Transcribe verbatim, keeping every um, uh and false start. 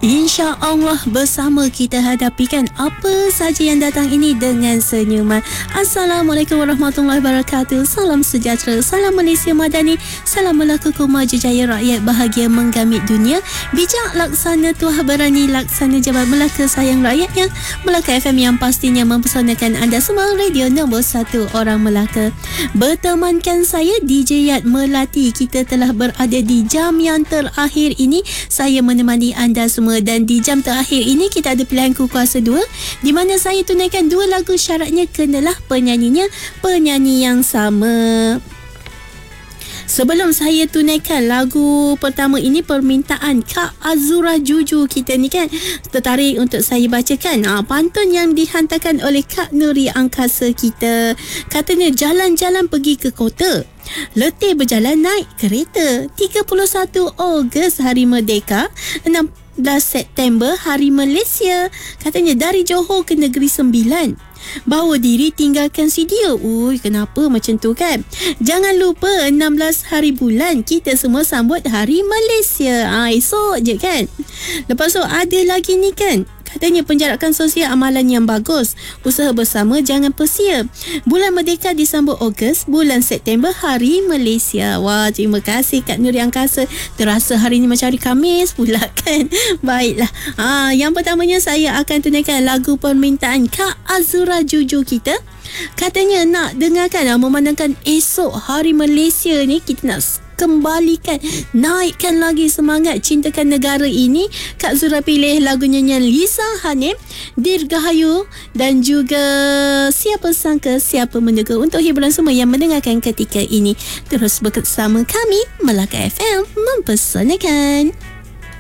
Insya Allah bersama kita hadapikan apa saja yang datang ini dengan senyuman. Assalamualaikum warahmatullahi wabarakatuh. Salam sejahtera, salam Malaysia Madani, salam Melaka Kumaja Jaya, rakyat bahagia menggamit dunia. Bijak laksana tuah berani, laksana jabat Melaka sayang rakyatnya. Melaka F M yang pastinya mempesonakan anda semua, radio nombor satu orang Melaka. Bertemankan saya D J Yat Melati. Kita telah berada di jam yang terakhir ini. Saya menemani anda semua, dan di jam terakhir ini kita ada pilihan kuasa dua, di mana saya tunaikan dua lagu. Syaratnya kenalah penyanyinya penyanyi yang sama. Sebelum saya tunaikan lagu pertama ini, permintaan Kak Azura Juju kita ni kan tertarik untuk saya bacakan. Ha, pantun yang dihantarkan oleh Kak Nuri Angkasa kita. Katanya jalan-jalan pergi ke kota, letih berjalan naik kereta. tiga puluh satu Ogos Hari Merdeka, enam belas September Hari Malaysia. Katanya dari Johor ke Negeri Sembilan, bawa diri tinggalkan si dia. Ui, kenapa macam tu kan? Jangan lupa enam belas hari bulan kita semua sambut Hari Malaysia. Ha, esok je kan? Lepas tu ada lagi ni kan, katanya penjarakan sosial amalan yang bagus, usaha bersama jangan persia. Bulan Merdeka disambut Ogos, bulan September Hari Malaysia. Wah, terima kasih Kak Nuri Angkasa. Terasa hari ni macam hari Khamis pula kan? Baiklah. Ha, yang pertamanya saya akan tunaikan lagu permintaan Kak Azura Juju kita. Katanya nak dengarkan, memandangkan esok Hari Malaysia ni, kita nak kembalikan, naikkan lagi semangat cintakan negara ini. Kak Zura pilih lagu nyanyian Lisa Hanim, Dirgahayu, dan juga Siapa Sangka Siapa Menduga untuk hiburan semua yang mendengarkan ketika ini. Terus bersama kami, Melaka F M mempesonakan.